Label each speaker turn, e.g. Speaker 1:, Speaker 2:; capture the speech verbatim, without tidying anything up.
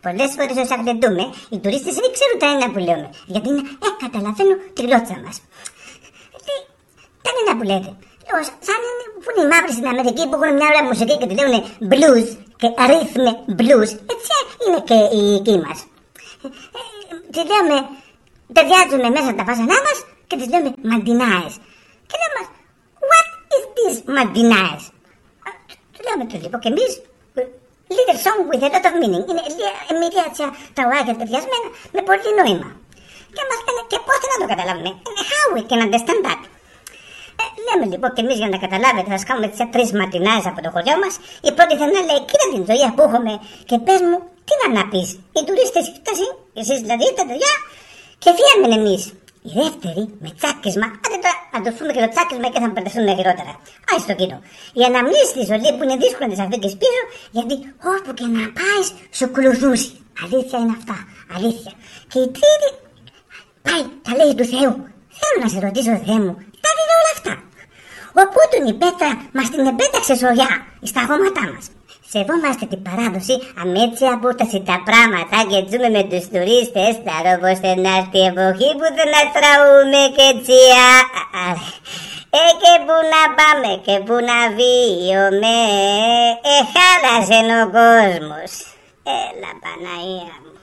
Speaker 1: Πολλές φορές όσα γλεντούμε, οι τουρίστες δεν ξέρουν τα ένα που λέμε. Γιατί είναι, ε, καταλαβαίνω τη γλώσσα μας. Τι, τα ένα που λέτε. Λέω, σαν είναι που είναι οι μαύροι στην Αμερική που έχουν μια ωραία μουσική και τη λένε blues και ρύθμε blues. Έτσι είναι και οι εκεί μας. Τι λέμε, ταιριάζουμε μέσα τα βάζανά μας και τις λέμε μαντινάες. Και λέμε, what is this μαντινάες? Του λέμε το λοιπόν και εμείς, little song with a lot of meaning. Είναι μια τραγουδάκια ταιριασμένα με πολύ νόημα. Και μας λένε και πώς να το καταλάβουμε. Είναι how we can understand that. Ε, λέμε λοιπόν και εμείς για να καταλάβετε, θα σκάμε τις τρεις μαρτινάες από το χωριό μας. Η πρώτη θα λέει, κοίτα την ζωή που έχουμε και πες μου, τι να να πεις. Οι τουρίστες φτάσουν, εσείς δηλαδή τα παιδιά, και φύγαμε εμείς. Η δεύτερη με τσάκισμα, άντε τώρα να το πούμε και το τσάκισμα και θα μπερδευτούμε χειρότερα. Άι στο κοινό. Η αναμνήση της ζωή που είναι δύσκολο να τις αφήνεις πίσω, γιατί όπου και να πάει σου κλουζούσει. Αλήθεια είναι αυτά. Αλήθεια. Και η τρίτη πάει τα λέει του Θεού. Θέλω να σε ρωτήσω, Θεέ μου, τα δείτε όλα αυτά. Οπότε η πέτρα μας την επέταξε σωριά στα χώματά μας. Σεβόμαστε την παράδοση, αμέτσια απόσταση τα πράγματα και ζούμε με τους τουρίστες. Τώρα όπως θα έρθει η εποχή που θα να τραούμε και τσιά. Ε, και που να πάμε και που να βίωμε. Ε, χάλασε ο κόσμος. Έλα Παναγία μου.